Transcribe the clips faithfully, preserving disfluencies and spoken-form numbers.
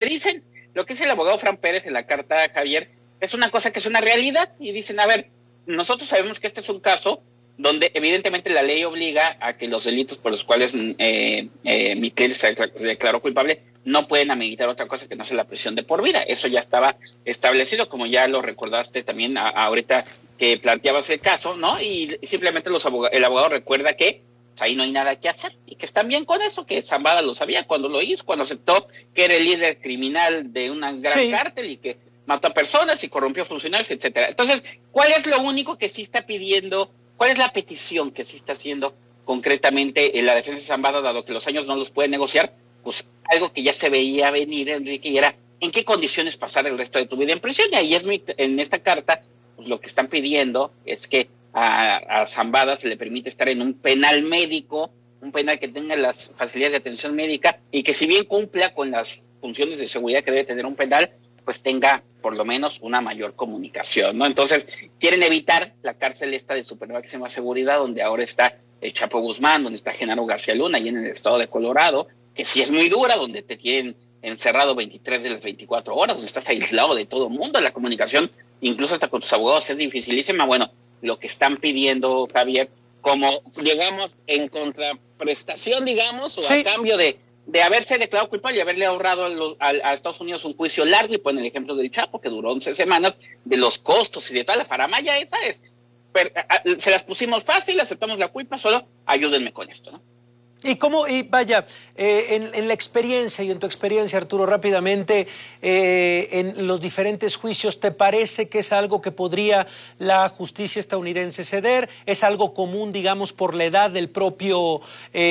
dicen, lo que dice el abogado Fran Pérez en la carta, Javier, es una cosa que es una realidad, y dicen, a ver, nosotros sabemos que este es un caso donde evidentemente la ley obliga a que los delitos por los cuales eh, eh, Miquel se declaró culpable no pueden ameritar otra cosa que no sea la prisión de por vida. Eso ya estaba establecido, como ya lo recordaste también a, a ahorita que planteabas el caso, ¿no? Y simplemente los abogados, el abogado recuerda que pues, ahí no hay nada que hacer y que están bien con eso, que Zambada lo sabía cuando lo hizo, cuando aceptó que era el líder criminal de una gran sí. cártel y que mató a personas y corrompió funcionarios, etcétera. Entonces, ¿cuál es lo único que sí está pidiendo? ¿Cuál es la petición que sí está haciendo concretamente en la defensa de Zambada, dado que los años no los puede negociar? Pues algo que ya se veía venir, Enrique, y era en qué condiciones pasar el resto de tu vida en prisión. Y ahí es mi, en esta carta, pues lo que están pidiendo es que a, a Zambada se le permite estar en un penal médico, un penal que tenga las facilidades de atención médica y que si bien cumpla con las funciones de seguridad que debe tener un penal, pues tenga por lo menos una mayor comunicación, ¿no? Entonces, quieren evitar la cárcel esta de super máxima seguridad, donde ahora está el Chapo Guzmán, donde está Genaro García Luna, y en el estado de Colorado, que sí es muy dura, donde te tienen encerrado veintitrés de las veinticuatro horas, donde estás aislado de todo el mundo, la comunicación, incluso hasta con tus abogados, es dificilísima. Bueno, lo que están pidiendo, Javier, como, digamos, en contraprestación, digamos, o sí. a cambio de de haberse declarado culpable y haberle ahorrado a, los, a, a Estados Unidos un juicio largo, y ponen el ejemplo del Chapo, que duró once semanas, de los costos y de toda la faramaya esa es. Pero, a, a, se las pusimos fácil, aceptamos la culpa, solo ayúdenme con esto, ¿no? Y cómo, y vaya, eh, en, en la experiencia y en tu experiencia, Arturo, rápidamente, eh, en los diferentes juicios, ¿te parece que es algo que podría la justicia estadounidense ceder? ¿Es algo común, digamos, por la edad del propio,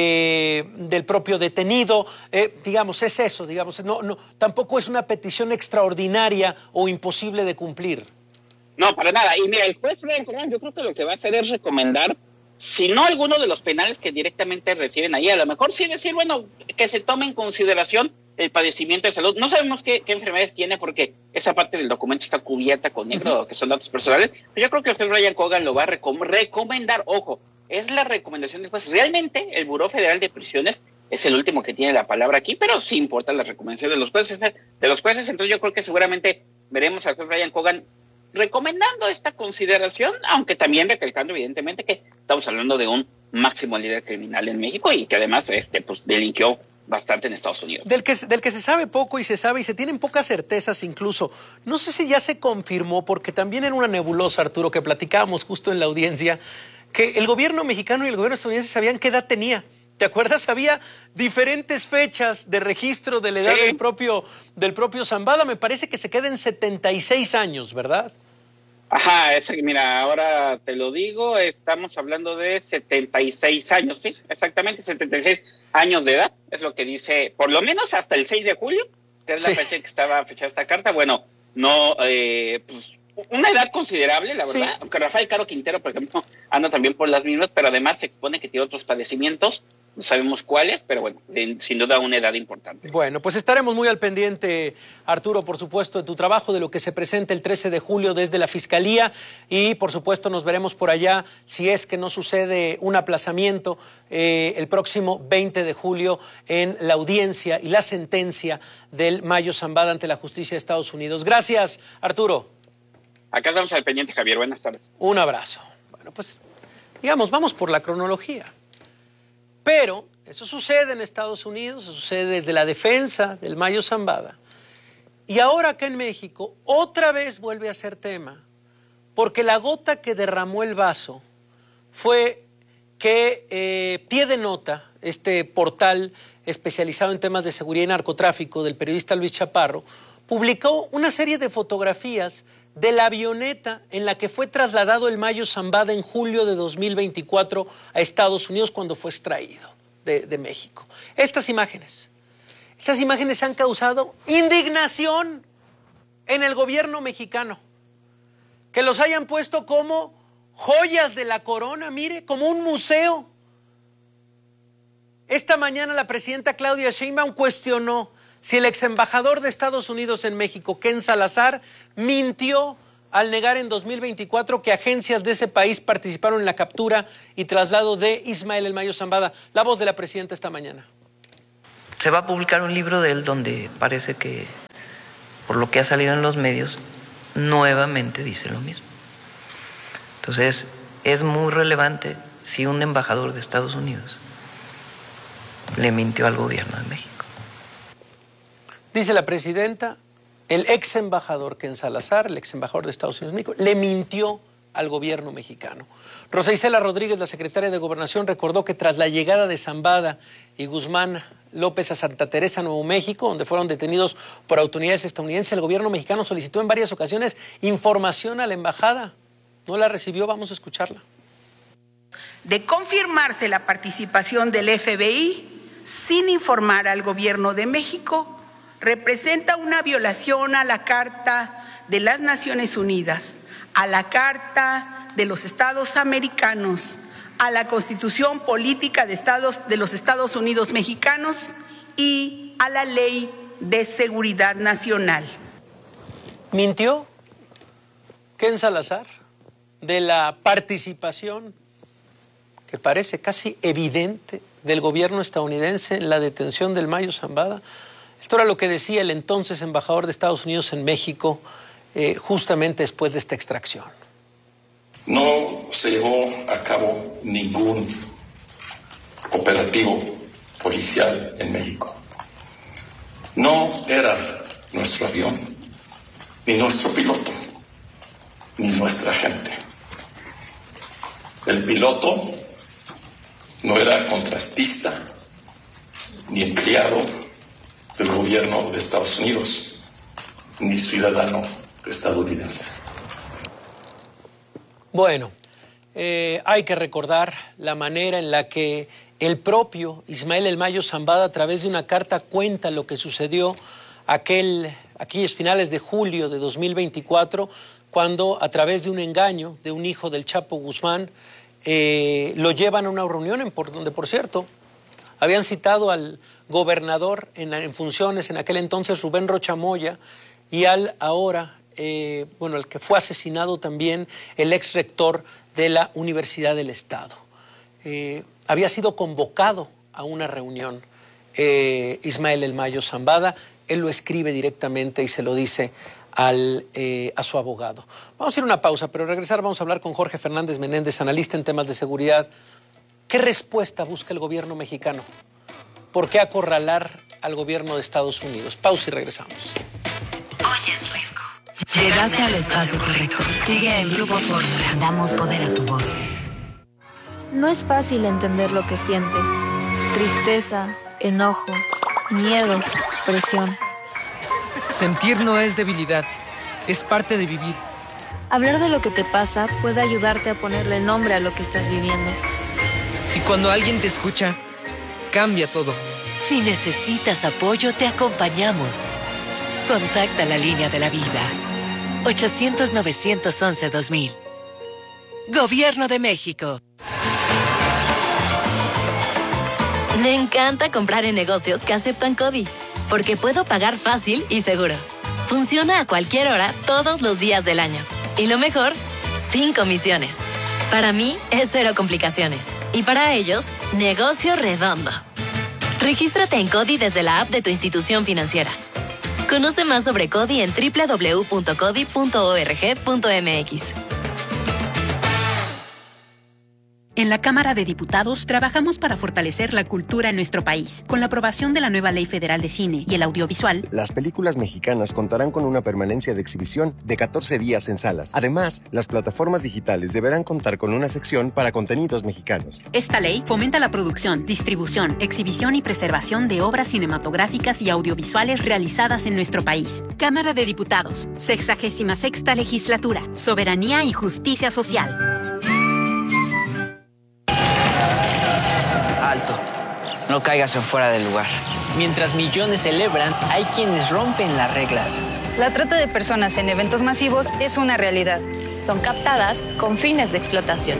eh, del propio detenido? Eh, digamos, es eso, digamos, no, no, tampoco es una petición extraordinaria o imposible de cumplir. No, para nada. Y mira, el juez Brian Cogan, yo creo que lo que va a hacer es recomendar, si no alguno de los penales que directamente reciben ahí, a lo mejor sí decir, bueno, que se tome en consideración el padecimiento de salud. No sabemos qué, qué enfermedades tiene, porque esa parte del documento está cubierta con negro, uh-huh. que son datos personales, pero yo creo que el juez Brian Cogan lo va a recom- recomendar. Ojo, es la recomendación del juez. Realmente el Buró Federal de Prisiones es el último que tiene la palabra aquí, pero sí importan las recomendaciones de los jueces, de los jueces. Entonces yo creo que seguramente veremos al juez Brian Cogan recomendando esta consideración, aunque también recalcando evidentemente que estamos hablando de un máximo líder criminal en México y que además este pues delinquió bastante en Estados Unidos. Del que, del que se sabe poco y se sabe y se tienen pocas certezas incluso. No sé si ya se confirmó, porque también era una nebulosa, Arturo, que platicábamos justo en la audiencia, que el gobierno mexicano y el gobierno estadounidense sabían qué edad tenía. ¿Te acuerdas? Había diferentes fechas de registro de la edad sí. del propio del propio Zambada. Me parece que se queda en setenta y seis años, ¿verdad? Ajá, ese, mira, ahora te lo digo, estamos hablando de setenta y seis años, ¿sí? Exactamente, setenta y seis años de edad, es lo que dice, por lo menos hasta el seis de julio, que es la sí. fecha que estaba fechada esta carta. Bueno, no, eh, pues, una edad considerable, la verdad, sí. aunque Rafael Caro Quintero, por ejemplo, anda también por las mismas, pero además se expone que tiene otros padecimientos, no sabemos cuáles, pero bueno, de, sin duda una edad importante. Bueno, pues estaremos muy al pendiente, Arturo, por supuesto, de tu trabajo, de lo que se presenta el trece de julio desde la Fiscalía, y por supuesto nos veremos por allá si es que no sucede un aplazamiento eh, el próximo veinte de julio en la audiencia y la sentencia del Mayo Zambada ante la justicia de Estados Unidos. Gracias, Arturo. Acá estamos al pendiente, Javier. Buenas tardes. Un abrazo. Bueno, pues, digamos, vamos por la cronología. Pero eso sucede en Estados Unidos, eso sucede desde la defensa del Mayo Zambada. Y ahora acá en México, otra vez vuelve a ser tema, porque la gota que derramó el vaso fue que eh, Pie de Nota, este portal especializado en temas de seguridad y narcotráfico del periodista Luis Chaparro, publicó una serie de fotografías de la avioneta en la que fue trasladado el Mayo Zambada en julio de dos mil veinticuatro a Estados Unidos cuando fue extraído de, de México. Estas imágenes, estas imágenes han causado indignación en el gobierno mexicano. Que los hayan puesto como joyas de la corona, mire, como un museo. Esta mañana la presidenta Claudia Sheinbaum cuestionó si el exembajador de Estados Unidos en México, Ken Salazar, mintió al negar en dos mil veinticuatro que agencias de ese país participaron en la captura y traslado de Ismael El Mayo Zambada. La voz de la presidenta esta mañana. Se va a publicar un libro de él donde parece que por lo que ha salido en los medios, nuevamente dice lo mismo. Entonces, es muy relevante si un embajador de Estados Unidos le mintió al gobierno de México. Dice la presidenta, el ex embajador Ken Salazar, el ex embajador de Estados Unidos en México, le mintió al gobierno mexicano. Rosa Isela Rodríguez, la secretaria de Gobernación, recordó que tras la llegada de Zambada y Guzmán López a Santa Teresa, Nuevo México, donde fueron detenidos por autoridades estadounidenses, el gobierno mexicano solicitó en varias ocasiones información a la embajada. No la recibió, vamos a escucharla. De confirmarse la participación del F B I sin informar al gobierno de México, representa una violación a la Carta de las Naciones Unidas, a la Carta de los Estados Americanos, a la Constitución Política de, Estados, de los Estados Unidos Mexicanos y a la Ley de Seguridad Nacional. ¿Mintió Ken Salazar de la participación que parece casi evidente del gobierno estadounidense en la detención del Mayo Zambada? Esto era lo que decía el entonces embajador de Estados Unidos en México eh, justamente después de esta extracción. No se llevó a cabo ningún operativo policial en México. No era nuestro avión, ni nuestro piloto, ni nuestra gente. El piloto no era contratista ni empleado del gobierno de Estados Unidos, ni ciudadano estadounidense. Bueno, eh, hay que recordar la manera en la que el propio Ismael El Mayo Zambada, a través de una carta, cuenta lo que sucedió aquel, aquellos finales de julio de dos mil veinticuatro, cuando a través de un engaño de un hijo del Chapo Guzmán, eh, lo llevan a una reunión en por, donde, por cierto, habían citado al gobernador en, en funciones en aquel entonces, Rubén Rocha Moya, y al ahora... Eh, bueno, el que fue asesinado también, el ex rector de la Universidad del Estado. Eh, había sido convocado a una reunión eh, Ismael El Mayo Zambada. Él lo escribe directamente y se lo dice al, eh, a su abogado. Vamos a ir a una pausa, pero al regresar vamos a hablar con Jorge Fernández Menéndez, analista en temas de seguridad. ¿Qué respuesta busca el gobierno mexicano? ¿Por qué acorralar al gobierno de Estados Unidos? Pausa y regresamos. Oye, es Risco. Llegaste al espacio correcto. Sigue el Grupo Fórmula. Damos poder a tu voz. No es fácil entender lo que sientes. Tristeza, enojo, miedo, presión. Sentir no es debilidad, es parte de vivir. Hablar de lo que te pasa puede ayudarte a ponerle nombre a lo que estás viviendo. Y cuando alguien te escucha, cambia todo. Si necesitas apoyo, te acompañamos. Contacta la línea de la vida. ochocientos, novecientos once, dos mil. Gobierno de México. Me encanta comprar en negocios que aceptan CODI, porque puedo pagar fácil y seguro. Funciona a cualquier hora, todos los días del año. Y lo mejor, sin comisiones. Para mí, es cero complicaciones. Y para ellos, negocio redondo. Regístrate en CODI desde la app de tu institución financiera. Conoce más sobre CODI en doble u doble u doble u punto codi punto org punto m x. En la Cámara de Diputados trabajamos para fortalecer la cultura en nuestro país. Con la aprobación de la nueva Ley Federal de Cine y el Audiovisual, las películas mexicanas contarán con una permanencia de exhibición de catorce días en salas. Además, las plataformas digitales deberán contar con una sección para contenidos mexicanos. Esta ley fomenta la producción, distribución, exhibición y preservación de obras cinematográficas y audiovisuales realizadas en nuestro país. Cámara de Diputados, sexagésima sexta legislatura, soberanía y justicia social. Alto, no caigas en fuera del lugar. Mientras millones celebran, hay quienes rompen las reglas. La trata de personas en eventos masivos es una realidad. Son captadas con fines de explotación.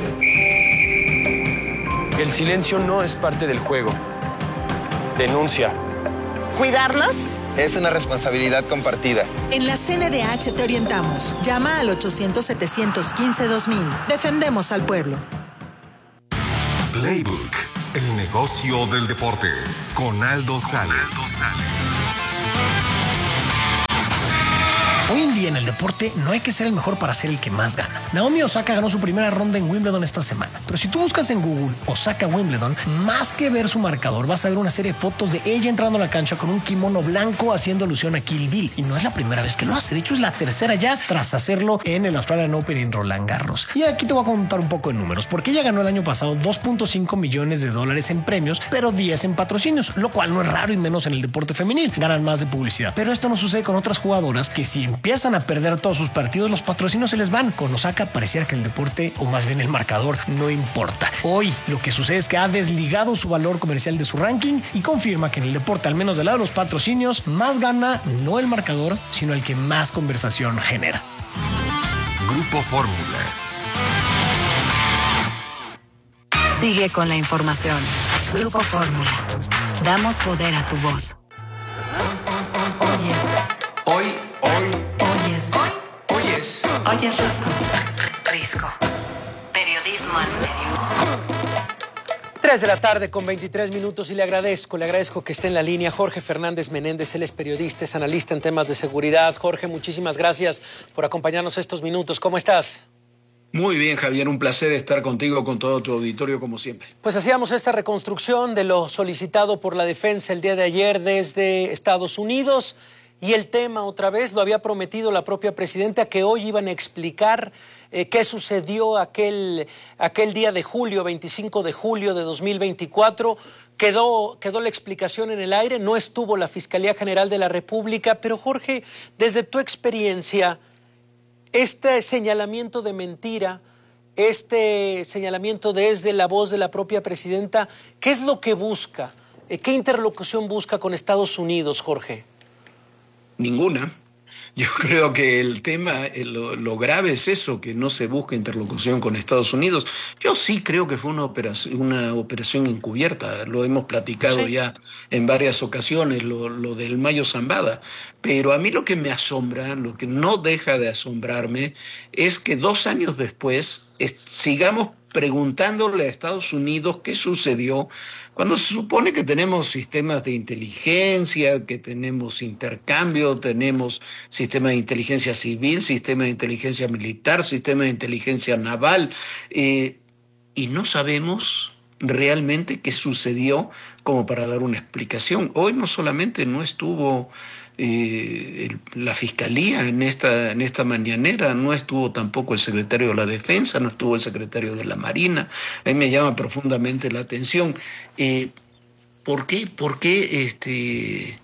El silencio no es parte del juego. Denuncia. ¿Cuidarnos? Es una responsabilidad compartida. En la C N D H te orientamos. Llama al ochocientos, setecientos quince, dos mil. Defendemos al pueblo. Playbook, el negocio del deporte, con Aldo Sales. Hoy en día en el deporte no hay que ser el mejor para ser el que más gana. Naomi Osaka ganó su primera ronda en Wimbledon esta semana. Pero si tú buscas en Google Osaka Wimbledon, más que ver su marcador, vas a ver una serie de fotos de ella entrando a la cancha con un kimono blanco haciendo alusión a Kill Bill. Y no es la primera vez que lo hace. De hecho, es la tercera ya tras hacerlo en el Australian Open y en Roland Garros. Y aquí te voy a contar un poco de números, porque ella ganó el año pasado dos punto cinco millones de dólares en premios, pero diez en patrocinios, lo cual no es raro y menos en el deporte femenil. Ganan más de publicidad. Pero esto no sucede con otras jugadoras que si empiezan a perder todos sus partidos, los patrocinios se les van. Con Osaka pareciera que el deporte, o más bien el marcador, no importa. Hoy lo que sucede es que ha desligado su valor comercial de su ranking y confirma que en el deporte, al menos del lado de los patrocinios, más gana no el marcador, sino el que más conversación genera. Grupo Fórmula. Sigue con la información. Grupo Fórmula. Damos poder a tu voz. Oyes. Hoy, hoy, Oyes. oyes. Oyes Risco. Risco. Periodismo en serio. tres de la tarde con veintitrés minutos y le agradezco, le agradezco que esté en la línea Jorge Fernández Menéndez. Él es periodista, es analista en temas de seguridad. Jorge, muchísimas gracias por acompañarnos estos minutos. ¿Cómo estás? Muy bien, Javier, un placer estar contigo, con todo tu auditorio, como siempre. Pues hacíamos esta reconstrucción de lo solicitado por la defensa el día de ayer desde Estados Unidos y el tema otra vez lo había prometido la propia presidenta, que hoy iban a explicar eh, qué sucedió aquel, aquel día de julio, veinticinco de julio de dos mil veinticuatro. Quedó, quedó la explicación en el aire, no estuvo la Fiscalía General de la República, pero Jorge, desde tu experiencia, este señalamiento de mentira, este señalamiento desde la voz de la propia presidenta, ¿qué es lo que busca? ¿Qué interlocución busca con Estados Unidos, Jorge? Ninguna. Yo creo que el tema, lo, lo grave es eso, que no se busca interlocución con Estados Unidos. Yo sí creo que fue una operación, una operación encubierta, lo hemos platicado sí. ya en varias ocasiones, lo, lo del Mayo Zambada. Pero a mí lo que me asombra, lo que no deja de asombrarme, es que dos años después es, sigamos preguntándole a Estados Unidos qué sucedió, cuando se supone que tenemos sistemas de inteligencia, que tenemos intercambio, tenemos sistema de inteligencia civil, sistema de inteligencia militar, sistema de inteligencia naval, eh, y no sabemos realmente qué sucedió como para dar una explicación. Hoy no solamente no estuvo Eh, el, la Fiscalía en esta, en esta mañanera, no estuvo tampoco el secretario de la Defensa, no estuvo el secretario de la Marina. A mí me llama profundamente la atención. Eh, ¿Por qué, por qué este,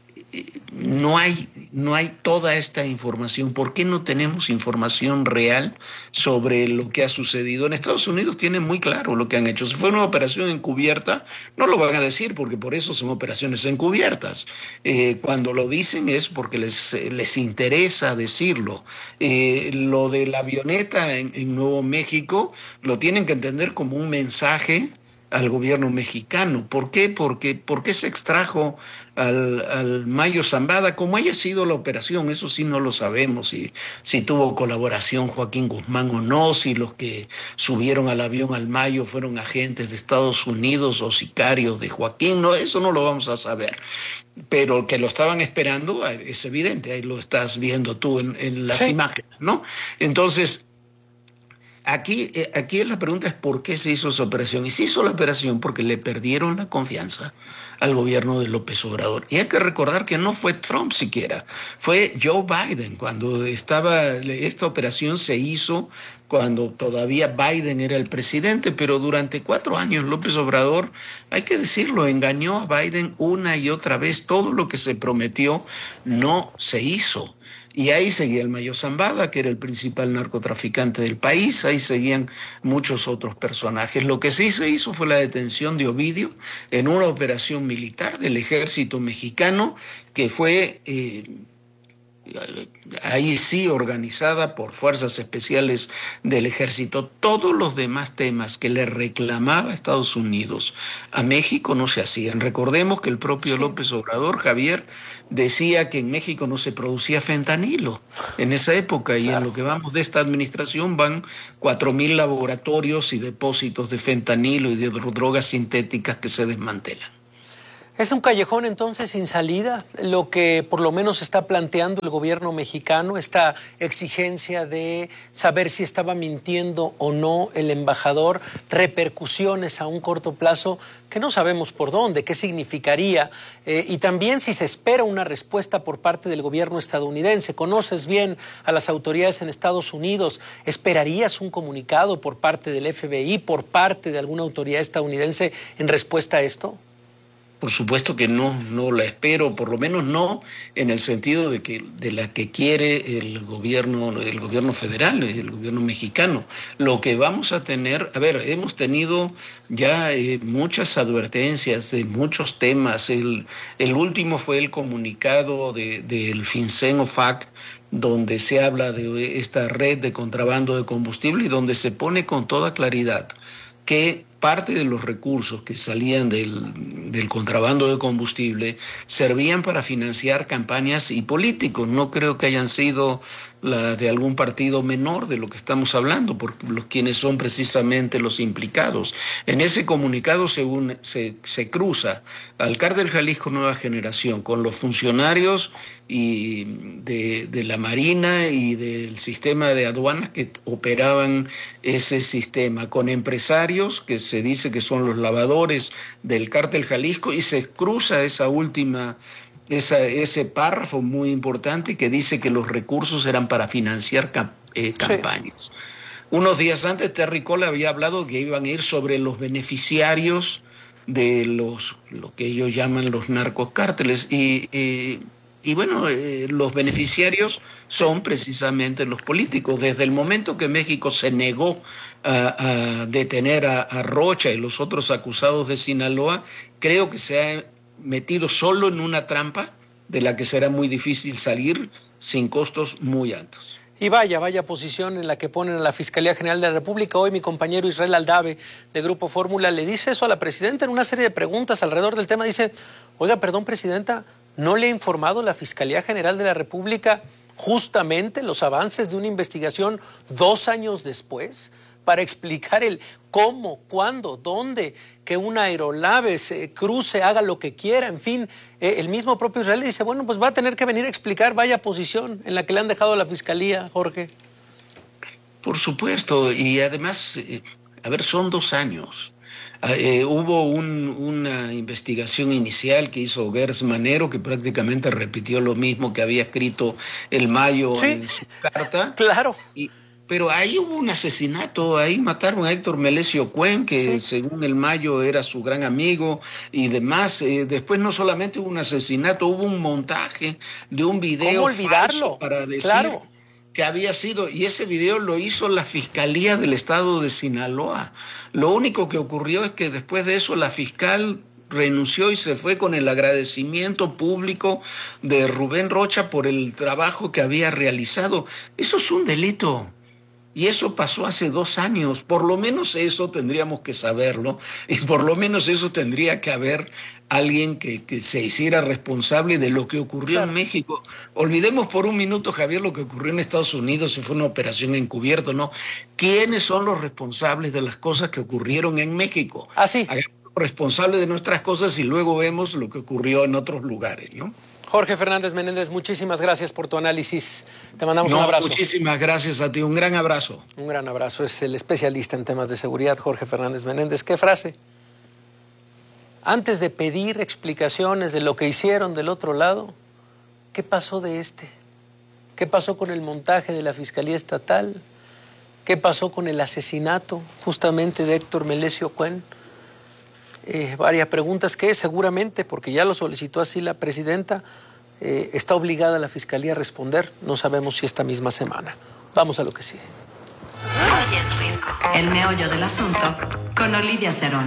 no hay, no hay toda esta información? ¿Por qué no tenemos información real sobre lo que ha sucedido? En Estados Unidos tienen muy claro lo que han hecho. Si fue una operación encubierta, no lo van a decir, porque por eso son operaciones encubiertas. Eh, cuando lo dicen es porque les, les interesa decirlo. Eh, lo de la avioneta en, en Nuevo México lo tienen que entender como un mensaje al gobierno mexicano. ¿Por qué? Porque, ¿por qué se extrajo al, al Mayo Zambada? Como haya sido la operación, eso sí no lo sabemos, si, si tuvo colaboración Joaquín Guzmán o no, si los que subieron al avión al Mayo fueron agentes de Estados Unidos o sicarios de Joaquín, no, eso no lo vamos a saber. Pero que lo estaban esperando es evidente, ahí lo estás viendo tú en, en las sí. imágenes, ¿no? Entonces, Aquí, aquí la pregunta es por qué se hizo esa operación. Y se hizo la operación porque le perdieron la confianza al gobierno de López Obrador. Y hay que recordar que no fue Trump siquiera, fue Joe Biden. Cuando estaba, esta operación se hizo cuando todavía Biden era el presidente, pero durante cuatro años López Obrador, hay que decirlo, engañó a Biden una y otra vez. Todo lo que se prometió no se hizo. Y ahí seguía el Mayo Zambada, que era el principal narcotraficante del país, ahí seguían muchos otros personajes. Lo que sí se hizo fue la detención de Ovidio en una operación militar del ejército mexicano que fue eh, ahí sí organizada por fuerzas especiales del ejército. Todos los demás temas que le reclamaba Estados Unidos a México no se hacían. Recordemos que el propio sí. López Obrador, Javier, decía que en México no se producía fentanilo en esa época, y claro. en lo que vamos de esta administración van cuatro mil laboratorios y depósitos de fentanilo y de drogas sintéticas que se desmantelan. ¿Es un callejón entonces sin salida lo que por lo menos está planteando el gobierno mexicano, esta exigencia de saber si estaba mintiendo o no el embajador, repercusiones a un corto plazo que no sabemos por dónde, qué significaría, eh, y también si se espera una respuesta por parte del gobierno estadounidense? ¿Conoces bien a las autoridades en Estados Unidos? ¿Esperarías un comunicado por parte del F B I, por parte de alguna autoridad estadounidense en respuesta a esto? Por supuesto que no, no la espero, por lo menos no en el sentido de que de la que quiere el gobierno, el gobierno federal, el gobierno mexicano. Lo que vamos a tener, a ver, hemos tenido ya eh, muchas advertencias de muchos temas. El, el último fue el comunicado de, del FinCEN OFAC, donde se habla de esta red de contrabando de combustible y donde se pone con toda claridad que parte de los recursos que salían del, del contrabando de combustible servían para financiar campañas y políticos. No creo que hayan sido la de algún partido menor de lo que estamos hablando, porque los quienes son precisamente los implicados. En ese comunicado se, une, se, se cruza al Cártel Jalisco Nueva Generación con los funcionarios y de, de la Marina y del sistema de aduanas que operaban ese sistema, con empresarios que se dice que son los lavadores del Cártel Jalisco, y se cruza esa última Esa, ese párrafo muy importante que dice que los recursos eran para financiar camp eh, campañas. Sí. Unos días antes Terry Cole había hablado que iban a ir sobre los beneficiarios de los lo que ellos llaman los narcocárteles y, y, y bueno, eh, los beneficiarios son precisamente los políticos. Desde el momento que México se negó a, a detener a, a Rocha y los otros acusados de Sinaloa, creo que se ha metido solo en una trampa de la que será muy difícil salir sin costos muy altos. Y vaya, vaya posición en la que ponen a la Fiscalía General de la República. Hoy mi compañero Israel Aldave de Grupo Fórmula le dice eso a la presidenta en una serie de preguntas alrededor del tema. Dice, oiga, perdón, presidenta, ¿no le ha informado la Fiscalía General de la República justamente los avances de una investigación dos años después para explicar el cómo, cuándo, dónde, que una aeronave se cruce, haga lo que quiera, en fin? Eh, el mismo propio Israel dice, bueno, pues va a tener que venir a explicar, vaya posición en la que le han dejado a la Fiscalía, Jorge. Por supuesto, y además, eh, a ver, son dos años. Eh, hubo un, una investigación inicial que hizo Gers Manero, que prácticamente repitió lo mismo que había escrito el Mayo sí, en su carta. Claro. Y, pero ahí hubo un asesinato, ahí mataron a Héctor Melesio Cuen, que sí, según el Mayo era su gran amigo y demás. Eh, después no solamente hubo un asesinato, hubo un montaje de un video ¿Cómo olvidarlo? Falso para decir claro. que había sido, y ese video lo hizo la Fiscalía del Estado de Sinaloa. Lo único que ocurrió es que después de eso la fiscal renunció y se fue con el agradecimiento público de Rubén Rocha por el trabajo que había realizado. Eso es un delito. Y eso pasó hace dos años. Por lo menos eso tendríamos que saberlo, y por lo menos eso tendría que haber alguien que, que se hiciera responsable de lo que ocurrió claro. en México. Olvidemos por un minuto, Javier, lo que ocurrió en Estados Unidos, si fue una operación encubierta, ¿no? ¿Quiénes son los responsables de las cosas que ocurrieron en México? Ah, sí. Responsables de nuestras cosas y luego vemos lo que ocurrió en otros lugares, ¿no? Jorge Fernández Menéndez, muchísimas gracias por tu análisis. Te mandamos no, un abrazo. Muchísimas gracias a ti, un gran abrazo. Un gran abrazo. Es el especialista en temas de seguridad, Jorge Fernández Menéndez. ¿Qué frase? Antes de pedir explicaciones de lo que hicieron del otro lado, ¿qué pasó de este? ¿Qué pasó con el montaje de la Fiscalía Estatal? ¿Qué pasó con el asesinato justamente de Héctor Melesio Cuen? Eh, varias preguntas que seguramente, porque ya lo solicitó así la presidenta, eh, está obligada la Fiscalía a responder. No sabemos si esta misma semana. Vamos a lo que sigue. Hoy es Risco, el meollo del asunto, con Olivia Cerón.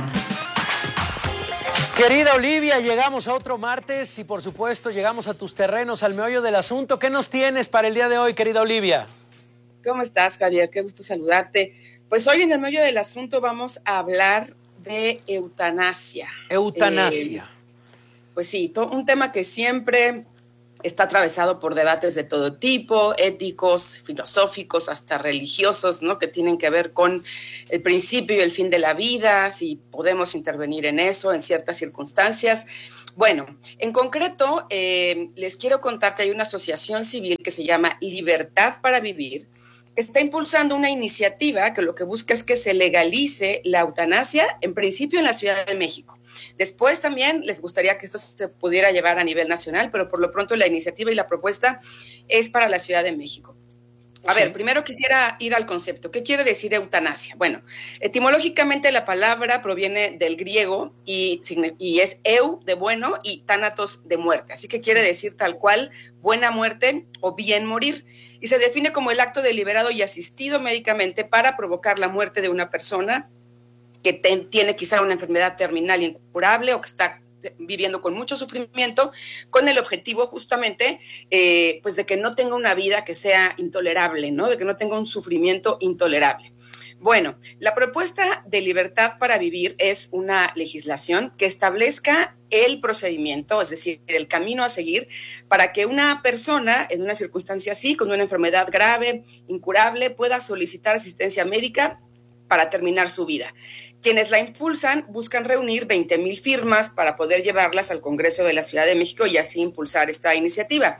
Querida Olivia, llegamos a otro martes y por supuesto llegamos a tus terrenos, al meollo del asunto. ¿Qué nos tienes para el día de hoy, querida Olivia? ¿Cómo estás, Javier? Qué gusto saludarte. Pues hoy en el meollo del asunto vamos a hablar de eutanasia. Eutanasia. Eh, pues sí, to- un tema que siempre está atravesado por debates de todo tipo, éticos, filosóficos, hasta religiosos, ¿no? Que tienen que ver con el principio y el fin de la vida, si podemos intervenir en eso en ciertas circunstancias. Bueno, en concreto, eh, les quiero contar que hay una asociación civil que se llama Libertad para Vivir, que está impulsando una iniciativa que lo que busca es que se legalice la eutanasia, en principio en la Ciudad de México. Después también les gustaría que esto se pudiera llevar a nivel nacional, pero por lo pronto la iniciativa y la propuesta es para la Ciudad de México. A ver, primero quisiera ir al concepto. ¿Qué quiere decir eutanasia? Bueno, etimológicamente la palabra proviene del griego y, y es eu de bueno y thanatos de muerte. Así que quiere decir tal cual buena muerte o bien morir. Y se define como el acto deliberado y asistido médicamente para provocar la muerte de una persona que te, tiene quizá una enfermedad terminal incurable o que está viviendo con mucho sufrimiento, con el objetivo justamente eh, pues de que no tenga una vida que sea intolerable, ¿no? De que no tenga un sufrimiento intolerable. Bueno, la propuesta de Libertad para Vivir es una legislación que establezca el procedimiento, es decir, el camino a seguir para que una persona en una circunstancia así, con una enfermedad grave, incurable, pueda solicitar asistencia médica para terminar su vida. Quienes la impulsan buscan reunir veinte mil firmas para poder llevarlas al Congreso de la Ciudad de México y así impulsar esta iniciativa.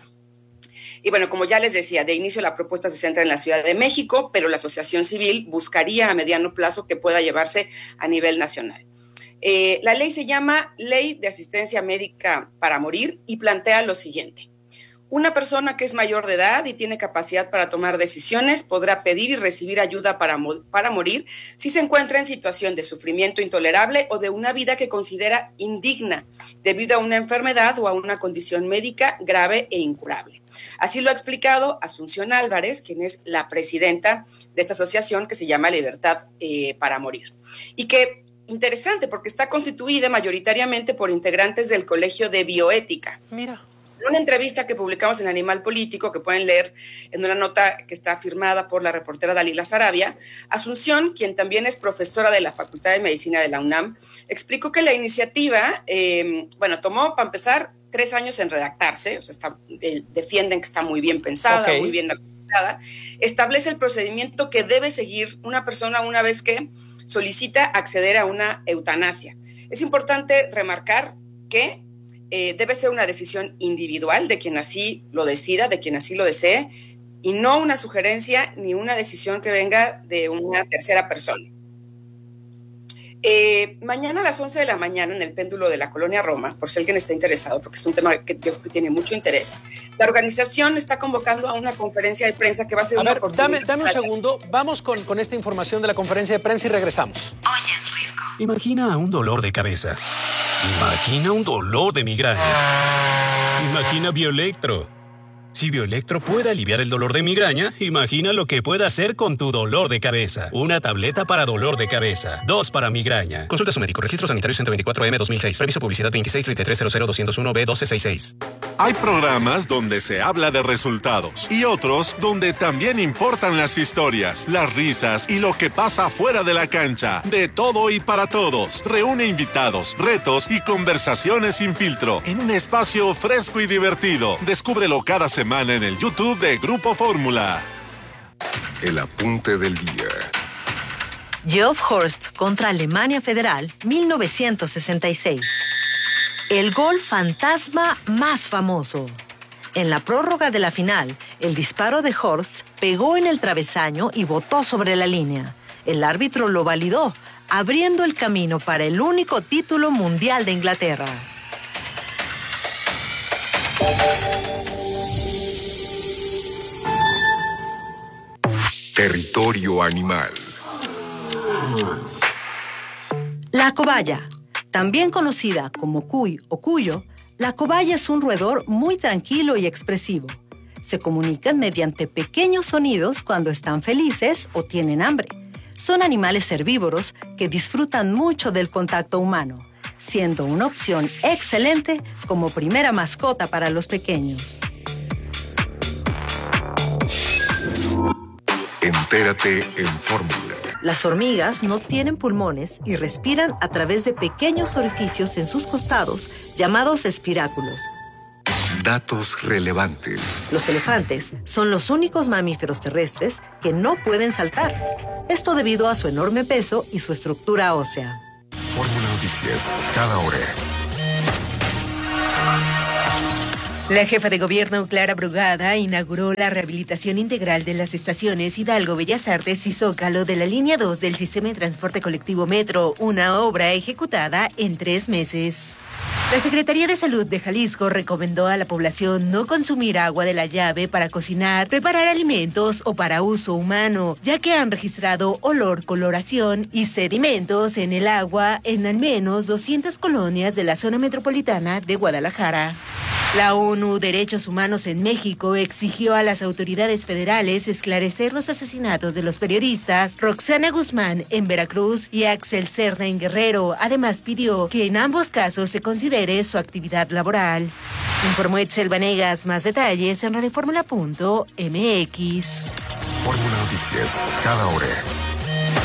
Y bueno, como ya les decía, de inicio la propuesta se centra en la Ciudad de México, pero la asociación civil buscaría a mediano plazo que pueda llevarse a nivel nacional. Eh, la ley se llama Ley de Asistencia Médica para Morir y plantea lo siguiente. Una persona que es mayor de edad y tiene capacidad para tomar decisiones podrá pedir y recibir ayuda para, para morir si se encuentra en situación de sufrimiento intolerable o de una vida que considera indigna debido a una enfermedad o a una condición médica grave e incurable. Así lo ha explicado Asunción Álvarez, quien es la presidenta de esta asociación que se llama Libertad eh, para Morir. Y que, interesante, porque está constituida mayoritariamente por integrantes del Colegio de Bioética. Mira. En una entrevista que publicamos en Animal Político, que pueden leer en una nota que está firmada por la reportera Dalila Sarabia, Asunción, quien también es profesora de la Facultad de Medicina de la UNAM, explicó que la iniciativa, eh, bueno, tomó, para empezar, tres años en redactarse, o sea, está, eh, defienden que está muy bien pensada, okay. muy bien redactada, establece el procedimiento que debe seguir una persona una vez que solicita acceder a una eutanasia. Es importante remarcar que Eh, debe ser una decisión individual de quien así lo decida, de quien así lo desee, y no una sugerencia ni una decisión que venga de una tercera persona. Eh, mañana a las once de la mañana en el péndulo de la Colonia Roma, por si alguien está interesado, porque es un tema que, que tiene mucho interés, la organización está convocando a una conferencia de prensa que va a ser a una ver, dame, dame un segundo, vamos con, con esta información de la conferencia de prensa y regresamos. Oyes, Risco. Imagina un dolor de cabeza. Imagina un dolor de migraña. Imagina Bioelectro. Si Bioelectro puede aliviar el dolor de migraña, imagina lo que puede hacer con tu dolor de cabeza. Una tableta para dolor de cabeza. Dos para migraña. Consulta a su médico. Registro sanitario ciento veinticuatro M dos mil seis. Reviso publicidad veintiséis treinta y tres cero cero doscientos uno B doce sesenta y seis. Hay programas donde se habla de resultados y otros donde también importan las historias, las risas y lo que pasa fuera de la cancha. De todo y para todos. Reúne invitados, retos y conversaciones sin filtro en un espacio fresco y divertido. Descúbrelo cada semana en el YouTube de Grupo Fórmula. El apunte del día. Geoff Horst contra Alemania Federal, mil novecientos sesenta y seis. El gol fantasma más famoso. En la prórroga de la final, el disparo de Horst pegó en el travesaño y botó sobre la línea. El árbitro lo validó, abriendo el camino para el único título mundial de Inglaterra. Territorio animal. La cobaya. También conocida como cuy o cuyo, la cobaya es un roedor muy tranquilo y expresivo. Se comunican mediante pequeños sonidos cuando están felices o tienen hambre. Son animales herbívoros que disfrutan mucho del contacto humano, siendo una opción excelente como primera mascota para los pequeños. Entérate en Fórmula. Las hormigas no tienen pulmones y respiran a través de pequeños orificios en sus costados llamados espiráculos. Datos relevantes. Los elefantes son los únicos mamíferos terrestres que no pueden saltar. Esto debido a su enorme peso y su estructura ósea. Fórmula Noticias, cada hora. La jefa de gobierno, Clara Brugada, inauguró la rehabilitación integral de las estaciones Hidalgo, Bellas Artes y Zócalo de la línea dos del sistema de transporte colectivo Metro, una obra ejecutada en tres meses. La Secretaría de Salud de Jalisco recomendó a la población no consumir agua de la llave para cocinar, preparar alimentos o para uso humano, ya que han registrado olor, coloración y sedimentos en el agua en al menos doscientas colonias de la zona metropolitana de Guadalajara. La ONU Derechos Humanos en México exigió a las autoridades federales esclarecer los asesinatos de los periodistas Roxana Guzmán en Veracruz y Axel Cerna en Guerrero. Además, pidió que en ambos casos se considere su actividad laboral. Informó Etzel Vanegas. Más detalles en radioformula punto m x. Fórmula Noticias, cada hora.